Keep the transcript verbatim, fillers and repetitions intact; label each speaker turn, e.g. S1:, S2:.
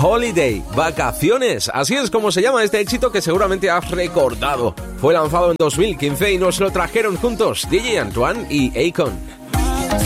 S1: Holiday, vacaciones. Así es como se llama este éxito que seguramente has recordado. Fue lanzado en dos mil quince y nos lo trajeron juntos D J Antoine y Akon.